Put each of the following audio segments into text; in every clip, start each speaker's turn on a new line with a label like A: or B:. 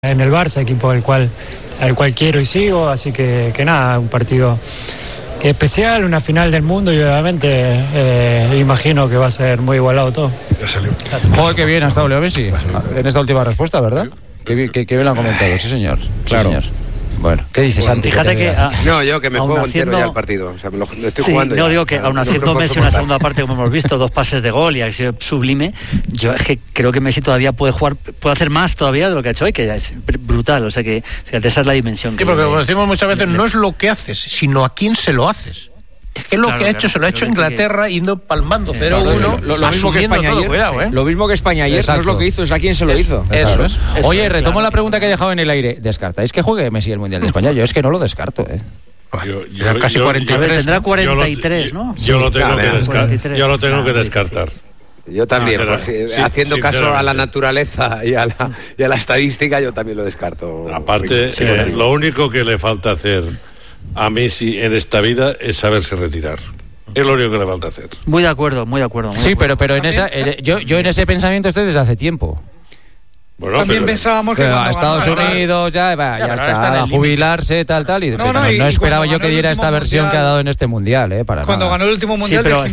A: en el Barça, equipo al cual quiero y sigo, así que nada, un partido especial, una final del mundo y obviamente imagino que va a ser muy igualado todo.
B: Ya salió.
C: Joder, qué bien ha estado Leo Messi en esta última respuesta, ¿verdad? Qué bien lo han comentado, sí señor.
D: Claro.
C: Sí, señor. Bueno, ¿qué dices, Santi?
E: Fíjate que...
F: No, yo que me juego entero ya el partido. O sea, lo estoy jugando
E: no,
F: ya.
E: digo que aún haciendo Messi una segunda parte, como hemos visto, 2 pases de gol y ha sido sublime, yo es que creo que Messi todavía puede hacer más todavía de lo que ha hecho hoy, que ya es brutal. O sea que, fíjate, esa es la dimensión.
D: Sí, porque como decimos muchas veces, no es lo que haces, sino a quién se lo haces. Es que lo que ha hecho, se lo ha hecho Inglaterra, yendo palmando 0-1,
G: lo mismo que España
D: todo,
G: ayer.
D: cuidado,
G: Lo mismo que España ayer, no es lo que hizo, es a quién se lo hizo.
D: Eso es.
C: Oye, retomo la pregunta que he dejado en el aire. ¿Descartáis que juegue Messi el Mundial de España? Yo es que no lo descarto,
D: Yo casi 43.
E: A ver, tendrá 43, ¿no?
H: Yo lo tengo que descartar.
F: Yo también, haciendo caso a la naturaleza y a la estadística, yo también lo descarto.
H: Aparte, lo único que le falta hacer a Messi en esta vida es saberse retirar. Es lo único que le falta hacer.
E: Muy de acuerdo.
C: Sí, pero en esa, yo en ese pensamiento estoy desde hace tiempo.
H: Bueno,
I: también pensábamos que
C: a Estados Unidos ya está, a jubilarse, tal, y no esperaba yo que diera esta versión que ha dado en este Mundial, para
I: cuando
C: nada.
I: ganó el último Mundial,
E: pero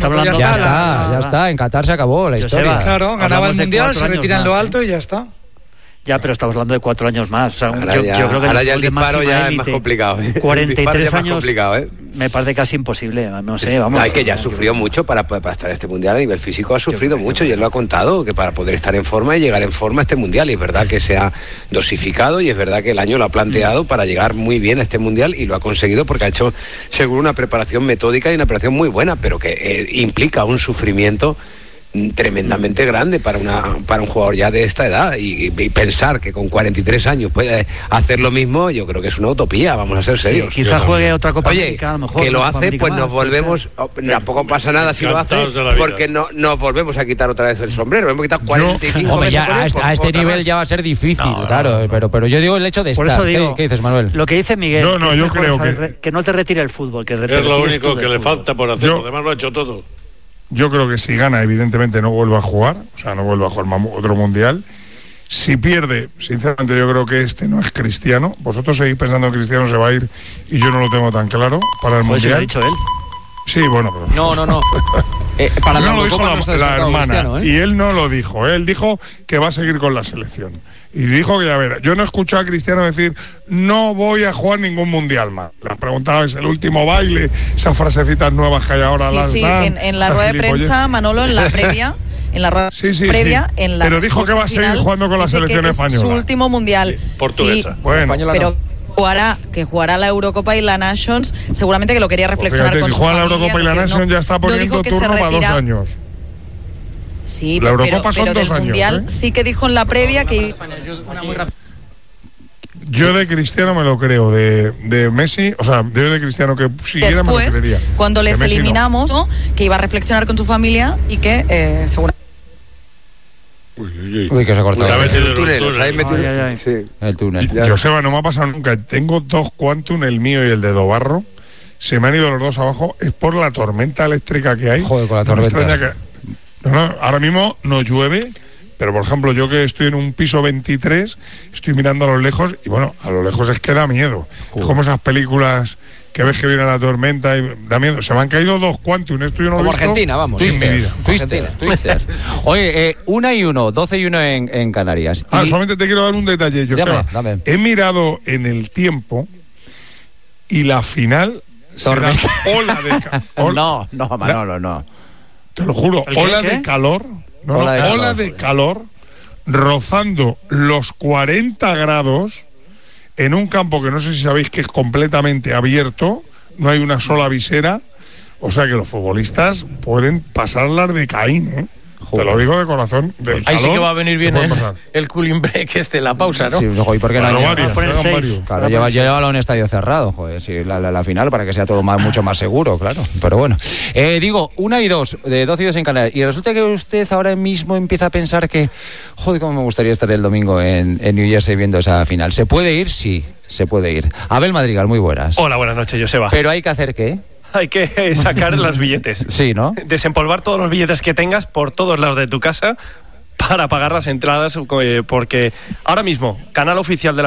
C: ya está, en Qatar se acabó la historia.
I: Claro, ganaba el Mundial, se retira en lo alto y ya está.
E: Ya, pero estamos hablando de 4 años más. O sea,
F: ahora
E: yo creo que
F: ahora ya el disparo ya es más complicado.
E: 43 años
F: complicado,
E: me parece casi imposible. No sé, vamos.
F: Hay que ya sufrió mucho para estar en este Mundial a nivel físico. Ha sufrido mucho y él lo ha contado, que para poder estar en forma y llegar en forma a este Mundial. Y es verdad que se ha dosificado y es verdad que el año lo ha planteado para llegar muy bien a este Mundial y lo ha conseguido porque ha hecho seguro una preparación metódica y una preparación muy buena, pero que implica un sufrimiento tremendamente grande para un jugador ya de esta edad y pensar que con 43 años puede hacer lo mismo, yo creo que es una utopía, vamos a ser serios.
E: Sí, quizá juegue otra Copa
F: Oye,
E: América, a lo mejor.
F: Que lo hace, pues
E: más,
F: nos volvemos, tampoco pasa nada si lo hace, porque no nos volvemos a quitar otra vez el sombrero, hemos quitado 45
C: Hombre, ya a este nivel ya va a ser difícil, claro, pero yo digo el hecho de estar. ¿Qué dices, Manuel?
E: Lo que dice Miguel,
B: yo creo
E: que no te retire el fútbol, que
H: es lo único que le falta por hacer, además lo ha hecho todo.
B: Yo creo que si gana, evidentemente no vuelve a jugar, o sea, no vuelve a jugar otro Mundial. Si pierde, sinceramente yo creo que este no es Cristiano. Vosotros seguís pensando que Cristiano se va a ir y yo no lo tengo tan claro para el Mundial.
E: Eso lo ha dicho él.
B: Sí, bueno, pero...
G: No. Para
B: no lo dijo la hermana,
G: y
B: él no lo dijo. Él dijo que va a seguir con la selección. Y dijo que, ya verá, yo no he escuchado a Cristiano decir no voy a jugar ningún Mundial más. Le han preguntado, ¿es el último baile? Esas frasecitas nuevas que hay ahora.
J: En la rueda de prensa, Manolo, en la previa... En la rueda previa, en la
B: pero dijo que va a seguir jugando con la selección española.
J: Es su último Mundial.
H: Portuguesa.
J: Sí,
B: bueno,
J: pero jugará la Eurocopa y la Nations, seguramente que lo quería reflexionar con su familia.
B: Si juega la Eurocopa y la Nations ya está poniendo turno para 2 años.
J: Sí,
B: la Eurocopa son 2
J: del
B: años.
J: Mundial sí que dijo en la previa que...
B: Yo de Cristiano me lo creo, de Messi, o sea, yo de Cristiano que siguiera me lo creería.
J: Cuando les eliminamos, no, que iba a reflexionar con su familia y que seguramente...
C: Uy, que se ha cortado.
F: El túnel.
B: Joseba, no me ha pasado nunca. Tengo 2 Quantum, el mío y el de Dobarro. Se me han ido los 2 abajo. Es por la tormenta eléctrica que hay.
C: Joder, con la tormenta.
B: Ahora mismo no llueve, pero por ejemplo, yo que estoy en un piso 23, estoy mirando a lo lejos y bueno, a lo lejos es que da miedo. Es como esas películas que ves que viene la tormenta y da miedo. Se me han caído 2 Quantum. Esto yo no
G: como
B: lo he visto
G: Argentina, vamos.
C: Twister. Oye, 1-1, 12-1 en Canarias.
B: Solamente te quiero dar un detalle, Joseba.
C: Dame.
B: He mirado en el tiempo y la final será ola de calor.
C: No, Manolo, no.
B: Te lo juro, ola de calor. Ola de calor rozando los 40 grados en un campo que no sé si sabéis que es completamente abierto, no hay una sola visera, o sea que los futbolistas pueden pasarlas de Caín, ¿eh? Te lo digo de corazón. Del
D: ahí
B: calor,
D: sí que va a venir bien el cooling break la pausa, ¿no?
C: Sí, ¿y por qué no?
B: Varios.
C: Claro, llévalo a un estadio cerrado, joder, sí, la final para que sea todo mucho más seguro, claro. Pero bueno, digo, 1-2, de 12-2 en Canarias. Y resulta que usted ahora mismo empieza a pensar que, joder, cómo me gustaría estar el domingo en New Jersey viendo esa final. ¿Se puede ir? Sí, se puede ir. Abel Madrigal, muy buenas.
K: Hola, buenas noches, Joseba.
C: ¿Pero hay que hacer qué?
K: Hay que sacar los billetes.
C: Sí, ¿no?
K: Desempolvar todos los billetes que tengas por todos lados de tu casa para pagar las entradas, porque ahora mismo, canal oficial de la